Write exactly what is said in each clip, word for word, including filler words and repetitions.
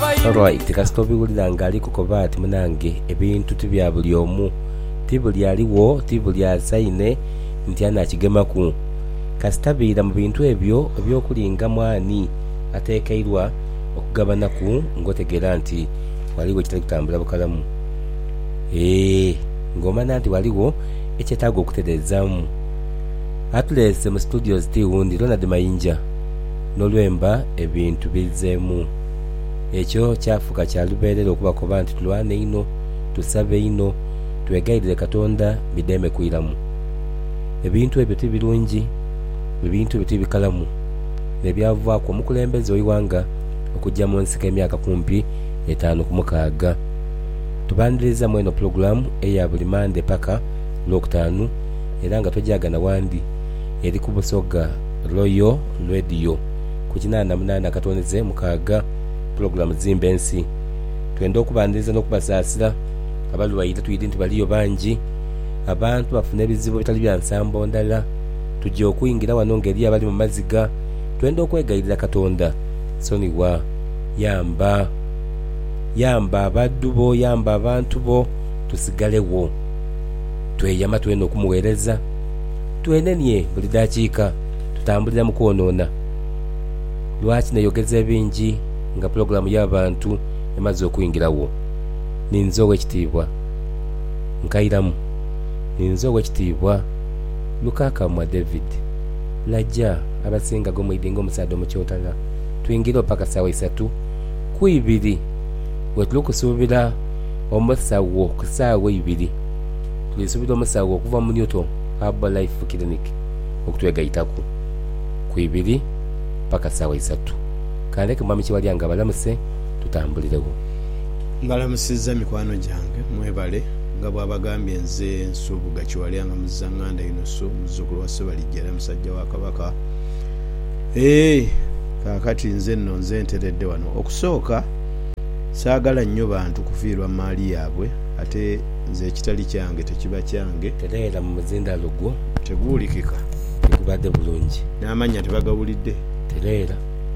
Alright, kasito biwulira ngali kukoba ati munange ebintu tibya buli omu tibuli aliwo tibuli asaine nti anakigemaku kasitabira mu bintu ebyo ebyokulinga mwani ateekairwa okugabanaku ngotegera nti waliwo kitali kutambula bukalamu ee ngomana nti waliwo ekyetaaga okutereezaamu atulese mu studios tiwundi Ronald Mayinja n'olwemba ebintu bizeemu ekyo kyafuka kyalubeerera okubakoba nti tulwane ino tusabe ino twegayirire Katonda bideme kwiramu ebintu ebyo tibirungi ebintu ebyo tibikalamu nebyavaako omukulembeze w'iwanga okujja mu nsiko emyaka kumpi etaano ku mukaaga tubaniriza mweno programu eya buli mande paka lwokutaano era nga tojagana wandi eri ku Busoga Royal Radio ku kinaana munaana katoneze mukaaga programu zimba ensi twenda okubaniriza n'okubasaasira abalwaire tuyite nti baliyo bangi abantu bafuna ebizibu bitali bya nsambo ndala tujja okuyingira wano ngeri abali mu maziga twenda okwegayirira Katonda soniwa yamba yamba abaddu bo yamba abantu bo tusigalewo tweyama twena okumuweereza twenenye buli dakiika tutambulira mu kwonoona lwaki neyogeza ebingi nga programu y'abantu emaze okuyingirawo ninze ow'ekitiibwa nkairamu ninze ow'ekitiibwa Lukakamwa David lajja abasinga gomwidi ng'omusaadde omukyotala tuyingire paka ssaawa isatu ku ibiri wetulukusuubira omusawo ku ssaawa ibiri tulisuubira omusawo okuva mu Newton Herbal Life Clinic okutwegayitaku ku ibiri paka ssaawa isatu kaleke mwami Kiwalyanga balamuse tutambulirewo mbalamusizza mikwano gyange mwebale nga bw'abagambye nze Nsubuga Kiwalyanga muzaŋŋanda Yunusu muzzukulu wa Ssebalijjera musajja wa Kabaka ee kaakati nze nno nze nteredde wano okusooka saagala nnyo bantu kufiirwa maali yaabwe ate nze ekitali kyange tekiba kyange tereera mu muzindalo gwo teguwulikika tegubadde bulungi n'amanya tebagawulidde tereera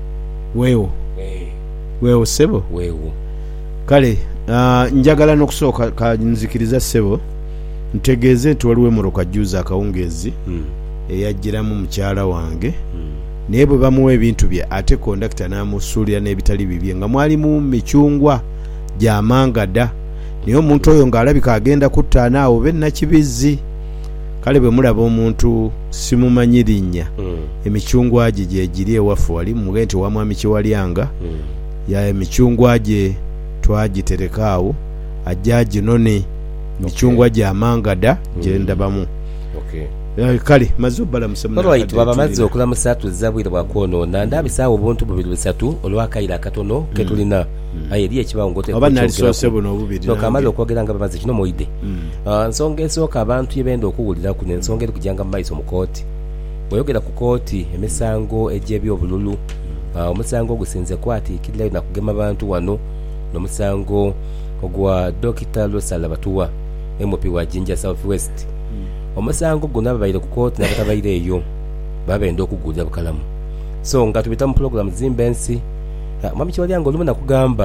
weewo hey. weewo ssebo weewo kale uh, njagala n'okusooka kanzikiriza ssebo ntegeeze nti waliwo emmotoka jjuuza akawungeezi hmm. eyajjiramu mukyala wange hmm. naye bwe bamuwa ebintu bye ate kondakita n'amusuulira n'ebitali bibye nga mwalimu micungwa gy'amangada naye omuntu oyo ng'alabika agenda kuttaana awo be nakibizzi kale bwe mulaba omuntu simumanyi linnya mm. emicungwa gye gyegiri ewaffe wali mugende nti wa mwami Kiwalyanga mm. ya emicungwa gye twagitereka awo ajja ginone micungwa okay. gy'amangada mm. gye ndabamu okay. kale maze obbala musemuna alright baba maze okulamusa tuzza bwire bwakwonona ndabisaawo obuntu bubiri busatu olwakayira katono mm. ketulina mm. aye eriyo ekibango oba nalisoose buno obubiri so kamaze okwogera nga bamaze kino moide mm. uh, nsonga esooka abantu yebenda okuwulira ku n'ensonga eri kujanga mu maiso mu kooti bweyogera ku kooti emisango egy'ebyobululu uh, omusango ogusinze kwatiikirirayo nakugema abantu wano n'omusango ogwa Dokita Losala Batuwa M P wa Jinja South West omusango guno ababaire ku kooti n'abatabaire eyo babenda okugulira bukalamu so nga tubita mu programu zimba ensi mwami Kiwalyanga olumu nakugamba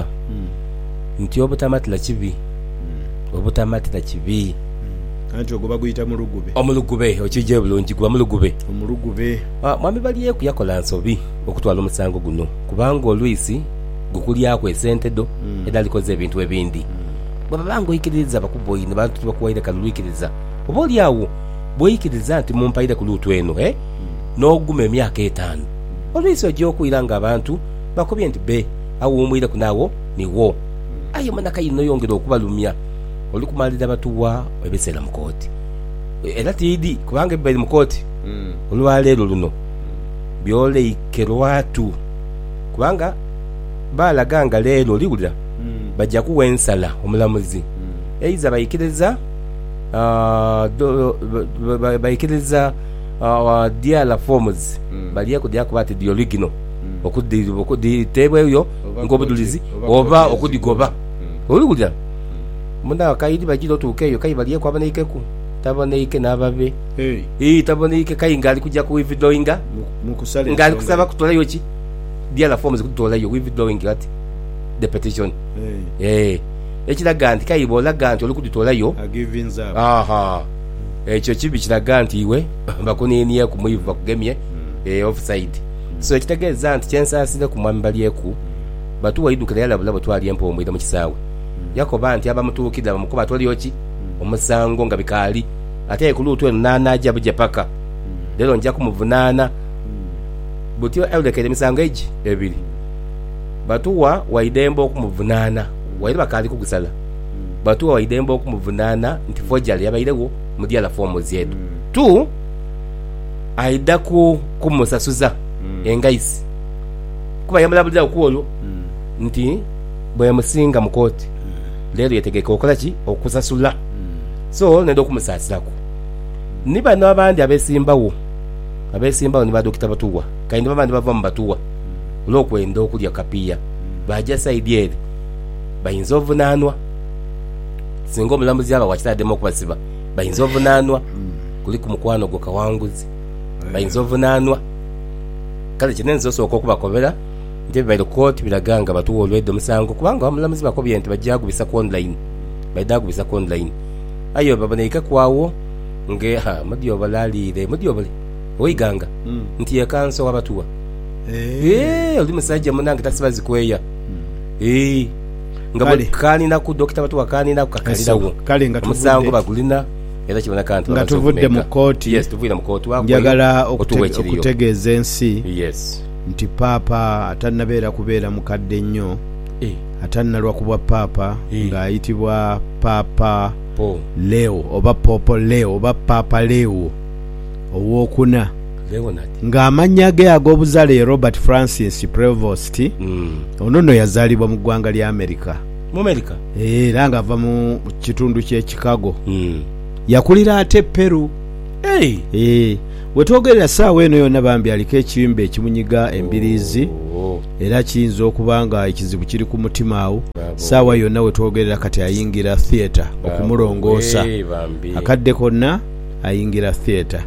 mm. nti obutamatira kibi mm. obutamatira kibi mm. anti ogoba guyita mulugube omulugube okijje bulungi gwa mulugube omulugube ah, mwami balyeku yakola nsobi okutwala omusango guno kubanga olwisi gukulyako esente do mm. edalikoze ebintu ebindi mm. bwe babanga oyikiriza bakuboyi ne bantu bakuwaire kalwikiriza oba oli awo bw'oyikiriza nti mumpaire ku luutu eno eh? mm. n'oguma emyaka etaano mm. olwisi ojja okuyira nga abantu bakubye nti be awuumwire ku naawo niwo mm. aye manaka yino yongera okubalumya oli kumalira batuwa ebiseera mu kooti era tiidi kubanga ebibali mu kooti mm. olwaleero luno mm. byoleike lwatu kubanga balaganga leero oliwulira mm. bajja kuwa ensala omulamuzi mm. eiza bayikiriza uh, bayikiriza uh, diala forms mm. baliyeko diako bati di original mm. okudi okudi tebwe yo ngobudulizi oba okudigoba mm. oliwulira mm. munda akayiri bagiro tukeyo kayi baliyeko abaneikeku taboneike nababe hey eh taboneike kayi ngali kujja ku withdrawinga mukusale ngali kusaba kutola yoki diala forms kutola yo withdrawing ati the petition eh ekiraga nti kayibo olaga nti olukuditolayo agivinza aha ekyo kibi kiraga nti iwe bakuniniye ku muyivu bakugemye eh offside so ekitegeeza nti kyensasire ku mwami balyeku batu wayidukira yala bulabo twali empo omwida mu kisaawe yakoba nti abamutuukira bamukuba toliyo ki omusango nga bikali ate ekulutu nana ajja buje paka lero nja kumuvunana butyo awulekere misango eji ebiri batuwa waidembo okumuvunana waire bakali kugusala batuwa waidembo okumuvunana nti fojali yabairewo mu diala form zedu tu aida ku kumusasuza engaisi kuba yamulabulira okuolo nti bwe musinga mukoti lero yetegeka okola ki okusasula so nendo kumusasirako niba n'abandi abesimbawo abesimbawo niba dokita batuwa kandi babandi bava mu batuwa olwokwenda okulya kapiya baja side eri bayinza ovunanwa singa omulamuzi aba wakitaddemu okubasiba bayinza ovunanwa kuli ku mukwano gwo kawanguzi bayinza ovunanwa kale kinenzo osooka okubakobera nti baile kooti biraganga batuwa olwedde omusango kubanga omulamuzi bakobye nti bajjagubisa ku online baidagubisa ku online ayo baboneika kwawo nge ha mudio balalire mudio bali oiganga mm. nti yakanso wabatuwa eh eh oli musajja munange tasibazi kweya mm. eh ngabo kali na ku dokita batuwa kali na kukakalirawo kale nga musango bagulina era kibona kantu nga tuvudde mu kooti yes tuvudde mu kooti wako njagala okutegeeza ensi yes nti papa atannabeera kubeera mukadde nnyo eh atannalwa kubwa papa e. ng'ayitibwa papa po Leo oba popo Leo oba papa Leo owokuna Leonard ng'amannya ge ag'obuzaale Robert Francis Prevost mm. ono nno yazaalibwa mu ggwanga lya America mu America era ng'ava mu kitundu ky'e Chicago mm. yakulira ate Peru hey. eh wetwogerera saawa eno yonna bambi aliko ekiyimba ekimunyiga embiriizi oh. era kiyinza okubanga ekizibu kiri ku mutima awo saawa yonna wetwogerera kati ayingira theatre okumulongoosa hey, akadde konna ayingira theatre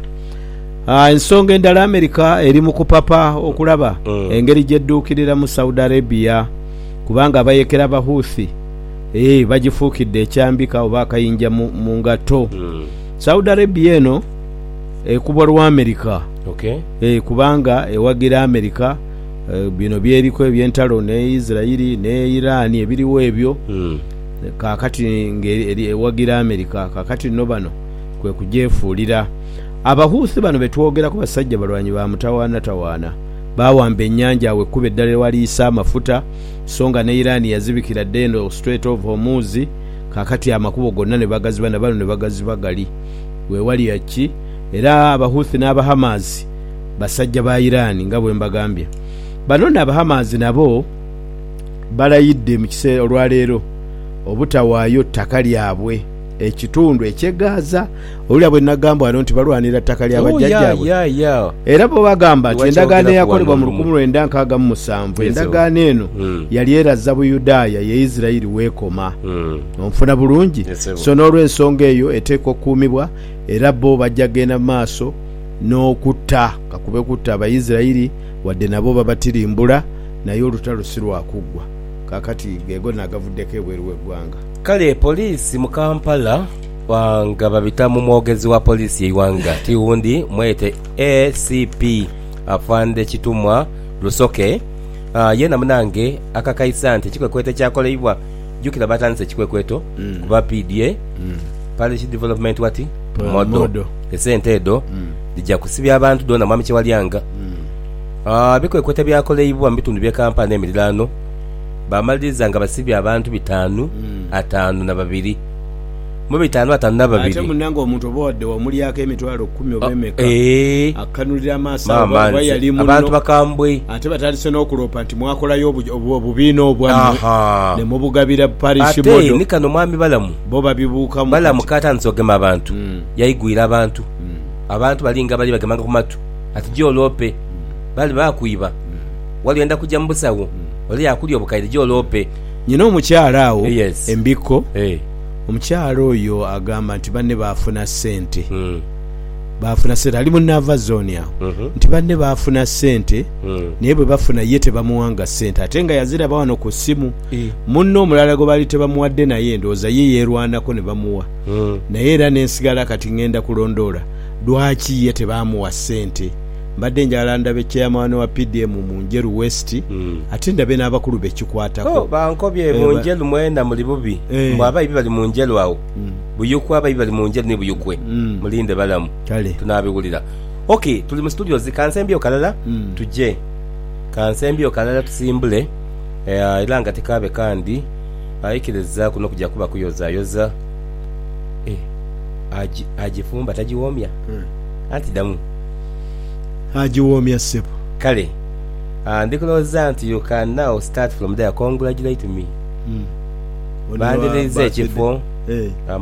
ah, ensonga endala Amerika eri mu kupapa okulaba mm. engeri gyedduukirira mu Saudi Arabia kubanga abayekera abahuthi eh bagifuukidde ekyambika oba akayinja mu, mu ngato mm. Saudi Arabia eno ekubwa lwa Amerika okay eh kubanga ewagira Amerika e, bino byeriko ebyentalo ne Israeli ne Iran ebiriwo ebyo mm. kakati ngeri ewagira Amerika kakati no bano kwe kujefuulira abahuthi bano betwogera ku basajja balwanyi ba mutawana tawana bawamba ennyanja awe kube ddala wali isa amafuta songa ne Iran yazibikira dendo Strait of Hormuz kakati amakubo gonna ne bagaziba na bano ne bagaziba gali we wali yachi era abahuthi n'abahamazi basajja ba Iran nga bwe mbagambye bano n'abahamazi nabo balayidde mu kiseera olwaleero obutawaayo ttaka lyabwe ekitundu ekyegaza olya bwe nagamba ano nti balwanira ttaka ly'abajjajjaabwe oh, yeah, yeah, yeah. era bo bagamba nti endagaano eyakolebwa mu lukumi lwenda nkaaga mu musanvu endagaano eno mm. yali eraza Buyudaaya ye Isirayiri weekoma mm. onfuna bulungi yes, so n'olw'ensonga eyo eteekwa okukuumibwa era bo bajja genda maaso n'okutta kakube kutta Abayisirayiri wadde nabo babatirimbula naye olutalo si lwakuggwa kakati geego nagavuddeko ebweru w'eggwanga kale poliisi mu Kampala wanga babitamu mwogezi wa poliisi y'eggwanga tiwundi mwete A C P afande kitumwa Lusoke uh, yena munange akakaisa nti kikwekwete kyakoleibwa jukira batandise kikwekweto mm. kuba P D A mm. Parish Development wati modo, modo. Esente edo mm. dijja kusibya abantu dona mwami Kyewalyanga mm. uh, bikwekwete byakoleibwa mu bitundu bya Kampala n'emiriraano bamaliriza nga basibya abantu bitano mm. atano na babiri mu bitano atano na babiri ate munango omuntu obawadde wamulyako emitwalo kumi obemeka eh akanulira amaaso aba yali muno abantu bakambwe ate batandise n'okulopa nti mwakolayo obubiina obwamu ne mubugabira parish bodo ate ni kano mwami balamu bo babibuuka mu balamu katandise ogema abantu mm. yayigwira abantu mm. abantu balinga bali bagemanga ku matu ati jolope mm. bali bakuiba mm. wali enda kujja mu busawo mm. oli yakuli obukaire jolope nyina omukyala awo yes. embiko hey. omukyala oyo agamba nti banne baafuna ssente mm. baafuna sente ali mu naava zone awo Mhm. nti banne baafuna sente Mm. naye bwe bafuna ye tebamuwanga sente ate nga yaziraba wano ku ssimu Eh. munno omulala gwe baali tebamuwadde naye ndowooza ye yeerwanako ne bamuwa Mm. naye era nensigala kati ngenda kulondoola lwaki ye tebaamuwa sente mbadde njagala ndabe chairman wa P D M mu Njeru West Mm. ate ndabe n'abakulu bekikwatako Oh, bankobye Eh, mu ba- njelu mwenda muli bubi Eh. mbw abayibi bali mu njelu awo Mm. buyukwe abayibi bali mu njelu ne buyukwe Mm. mulinde balamu kale tunabiwulira. Okay, tuli mu studios kansembyo kalala Mm. tujje kansembyo kalala tusimbule eh, era nga tekabe kandi ayikiriza kuno kujja kuba kuyozayoza eh, aji, agifumba tagiwomya Mm. anti damu agiwoomya ssebo kale uh, ndikulowooza nti you can now start from there. Congratulate me Mm. bandiririza ekifo Eh.